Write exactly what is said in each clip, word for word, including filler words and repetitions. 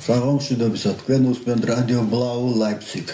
საღამოშიდობისა თქვენ უსმენთ რადიო ბლაუ ლაიფციგ.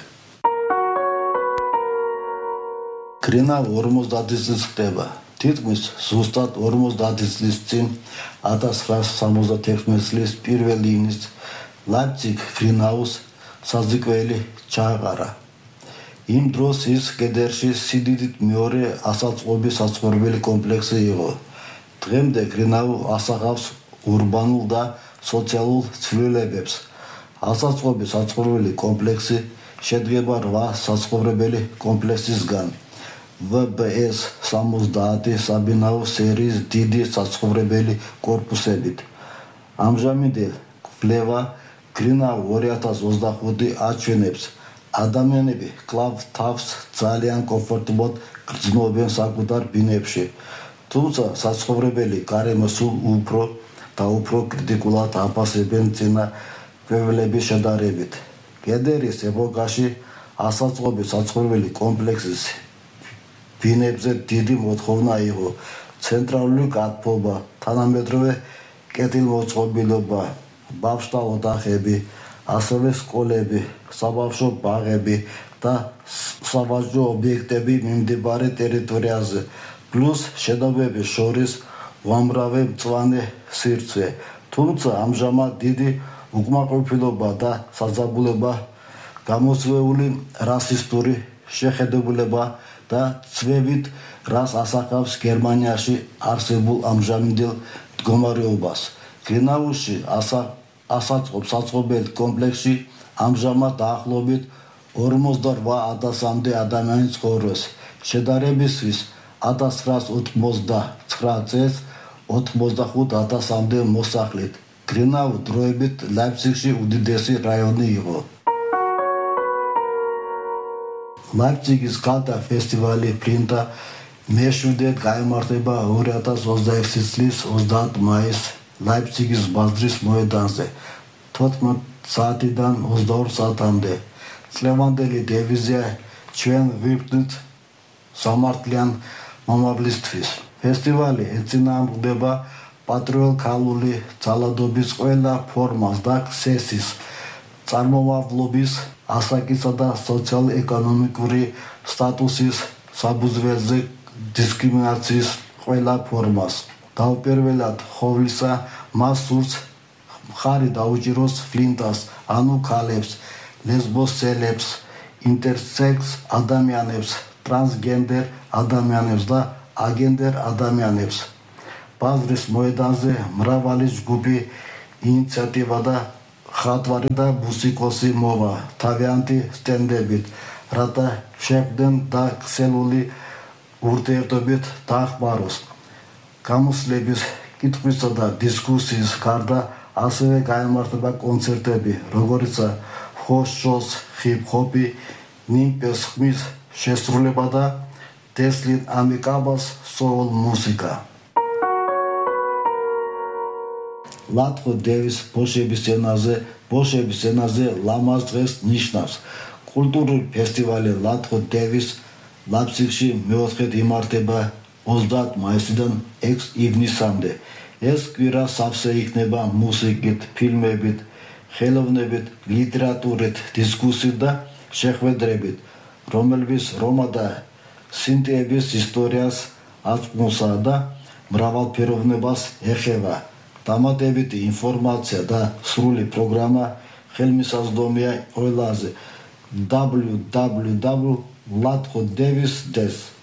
კრინა ორმოცდაათი წლის ხდება. თითქმის ზუსტად ორმოცდაათი წლის წინ ათას ცხრაასი სამოცდათექვსმეტი წლის პირველი ივნისს ლაიფციგ კრინაუს საზიკველი ჩააყარა. იმ დროს ის კედერში სიდიდით მეორე ასაწყობი საცხოვრებელი კომპლექსი იყო. დღემდე კრინაუ ასახავს ურბანულ და სოციალურ ცვლილებებს. ასაწყობი საცხოვრებელი კომპლექსი შედგება რვა საცხოვრებელი კომპლექსისგან. ვ ბ ეს სამოცდაათი საბინაო სერიის დიდი საცხოვრებელი კორპუსებით. ამჟამინდელ კვლევა კრინაუ ორი ათას ოცდახუთი აჩვენებს, ადამიანები კვლავ თავს ძალიან კომფორტულად გრძნობენ საკუთარ ბინებში, თუმცა საცხოვრებელი გარემო სულ უფრო და უფრო კრიტიკულად აფასებენ წინა კვლევების შედარებით. კედერის ეპოქაში ასაწყობი საცხოვრებელი კომპლექსის ბინებზე დიდი მოთხოვნა იყო. ცენტრალური გათბობა, თანამედროვე კეთილმოწყობილობა, ბავშვთა ოთახები, ასევე სკოლები, საბავშვო ბაღები და სავაჭრო ობიექტები მიმდებარე ტერიტორიაზე, პლუს შენობების შორის უამრავი მწვანე სივრცე. თუმცა ამჟამად დიდი უკმაყოფილება და საძაბულობა, გამოსვეული რასისტური შეხედულება და ცვევით, რაც ასახავს გერმანიაში არსებულ ამჟამინდელ მდგომარეობას. კრინაუში ასაწყობ საცხოვრებელ კომპლექსში ამჟამად დაახლოებით ორმოცდარვა ათასამდე ადამიანი ცხოვრობს. შედარებისთვის ათას ცხრაასი ოთხმოცდაცხრა წელს ოცდახუთ ათასამდე მოსახლით. კრინაუ დროებით ლაიფციგში უდიდესი რაიონი იყო. ლაიფციგის ქალთა ფესტივალი ფლინტა მეშვიდედ გაიმართება ორი ათას ოცდაექვსი წლის ოცდაათ მაისს ლაიფციგის ბაზრის მოედანზე თოთხმეტ საათიდან ოცდაორ საათამდე. წლევანდელი დევიზია ჩვენ ვიბრძვით სამართლიან მომავლისთვის. ფესტივალი ეწინააღმდება პატრიარქალური ძალადობის ყველა ფორმას და ქსესის, წარმომავლობის, ასაკისა და სოციალ-ეკონომიკური სტატუსის საფუძველზე დისკრიმინაციის ყველა ფორმას. თავპირველად ხოვლისა მას სურს მხარი დაუჭიროს ფლინტას, ანუ ქალებს, ლესბოსელებს, ინტერსექს ადამიანებს, ტრანსგენდერ ადამიანებს და აგენდერ ადამიანებს. ბაზრის მოედანზე მრავალი ჯგუფი, ინიციატივა და მხატვარი და მუსიკოსი მოვა თავიანთი სტენდებით, რათა შეხვდნენ და ქსელური ურთიერთობით დახმაროს. გამოსვლების, კითხვისა და დისკუსიის გარდა ასევე გაიმართება კონცერტები, როგორიცაა ხოშოს, ჰიპ-ჰოპი, ნიმპეს ხმის შესრულება და დესლინ ამიკაბას soul მუსიკა. ლატყო დევის ბოშების ენაზე, ბოშების ენაზე ლამაზ დღეს ნიშნავს. კულტურული ფესტივალი ლატყო დევის ლაიფციგში მეოთხედ იმართება ოცდაათ მაისიდან ექვსი ივნისამდე. ეს კვირა სავსე იქნება მუსიკით, ფილმებით, ხელოვნებით, ლიტერატურით, დისკუსიით და შეხვედრებით, რომელების რომა და სინტიების ისტორიას, აწმოსა და მრავალფეროვნებას ეხება. დამატებითი ინფორმაცია და სრული პროგრამა ხელმისაწვდომია ყველაზე w w w dot latqo davis dot d e s